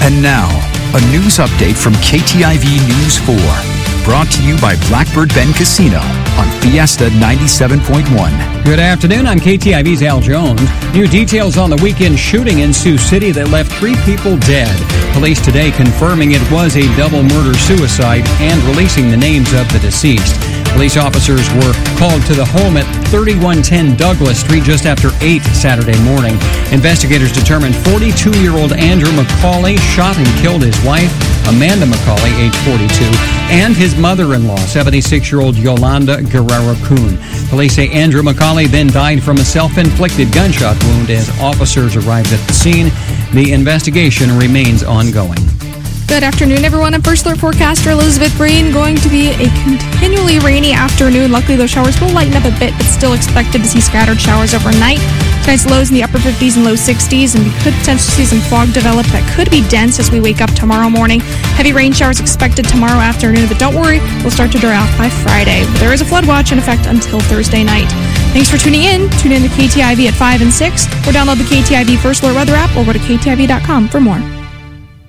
And now, a news update from KTIV News 4. Brought to you by Blackbird Bend Casino on Fiesta 97.1. Good afternoon, I'm KTIV's Al Jones. New details on the weekend shooting in Sioux City that left 3 people dead. Police today confirming it was a double murder-suicide and releasing the names of the deceased. Police officers were called to the home at 3110 Douglas Street just after 8 Saturday morning. Investigators determined 42-year-old Andrew McCauley shot and killed his wife, Amanda McCauley, age 42, and his mother-in-law, 76-year-old Yolanda Guerrero-Kuhn. Police say Andrew McCauley then died from a self-inflicted gunshot wound as officers arrived at the scene. The investigation remains ongoing. Good afternoon, everyone. I'm First Alert forecaster Elizabeth Breen. Going to be a continually rainy afternoon. Luckily, those showers will lighten up a bit, but still expected to see scattered showers overnight. Tonight's lows in the upper 50s and low 60s, and we could potentially see some fog develop that could be dense as we wake up tomorrow morning. Heavy rain showers expected tomorrow afternoon, but don't worry, we'll start to dry off by Friday. There is a flood watch in effect until Thursday night. Thanks for tuning in. Tune in to KTIV at 5 and 6, or download the KTIV First Alert weather app, or go to KTIV.com for more.